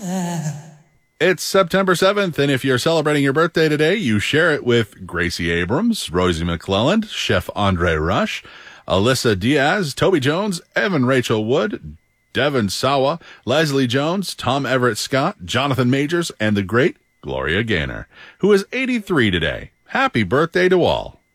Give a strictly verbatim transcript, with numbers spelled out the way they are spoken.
It's September seventh, and if you're celebrating your birthday today, you share it with Gracie Abrams, Rosie McClelland, Chef Andre Rush, Alyssa Diaz, Toby Jones, Evan Rachel Wood, Devin Sawa, Leslie Jones, Tom Everett Scott, Jonathan Majors, and the great Gloria Gaynor, who is eighty-three today. Happy birthday to all.